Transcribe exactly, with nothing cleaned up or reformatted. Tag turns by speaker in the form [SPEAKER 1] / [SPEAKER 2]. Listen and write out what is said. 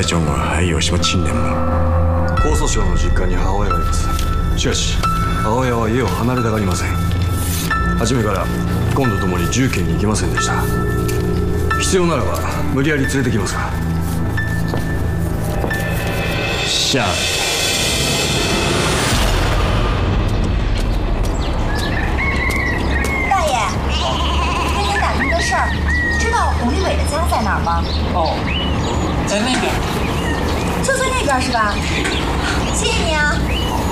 [SPEAKER 1] ちゃんは还有什么亲人吗？
[SPEAKER 2] 江蘇省の実家に母親がいます。しかし母親は家を離れたがりません。初めから今度ともに重慶に行けませんでした。必要ならば無理やり連れてきますが。
[SPEAKER 1] 下。
[SPEAKER 3] 大爷，跟您打听个事儿，知道洪立伟的家在哪儿吗？
[SPEAKER 4] 哦，在那边。
[SPEAKER 3] 就在那边是吧？谢谢你啊。